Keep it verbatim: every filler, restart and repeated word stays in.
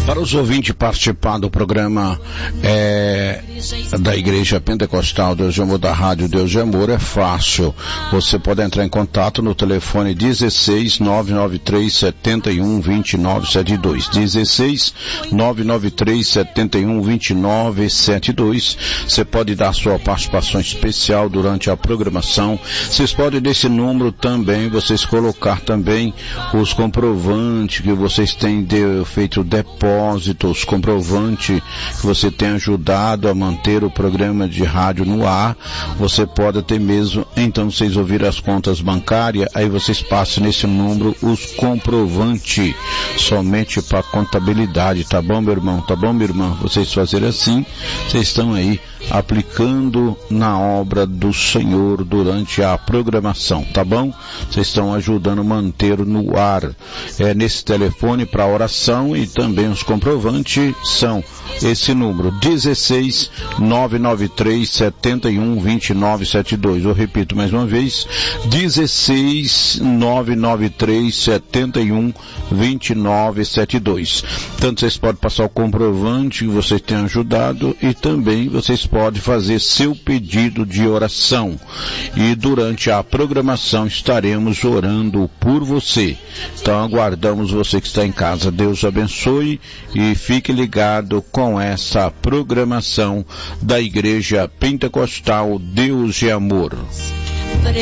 Para os ouvintes participar do programa é, da Igreja Pentecostal Deus de Amor da Rádio Deus de Amor é fácil. Você pode entrar em contato no telefone dezesseis, nove nove três, sete um, dois nove sete dois. dezesseis, nove nove três, sete um, dois nove sete dois. Você pode dar sua participação especial durante a programação. Vocês podem nesse número também, vocês colocar também os comprovantes que vocês têm de, feito depósito, os comprovantes que você tem ajudado a manter o programa de rádio no ar. Você pode até mesmo, então vocês ouvirem as contas bancárias, aí vocês passam nesse número os comprovantes, somente para contabilidade, tá bom, meu irmão? Tá bom, minha irmã? Vocês fazerem assim, vocês estão aí aplicando na obra do Senhor durante a programação, tá bom? Vocês estão ajudando a manter no ar. É nesse telefone para oração, e também os comprovantes são esse número, dezesseis, nove nove três, sete um, dois nove sete dois. Eu repito mais uma vez, dezesseis, nove nove três, sete um, dois nove sete dois. Tanto vocês podem passar o comprovante que vocês têm ajudado, e também vocês podem fazer seu pedido de oração. E durante a programação estaremos orando por você. Então aguardamos você que está em casa. Deus abençoe e fique ligado com essa programação da Igreja Pentecostal Deus de Amor.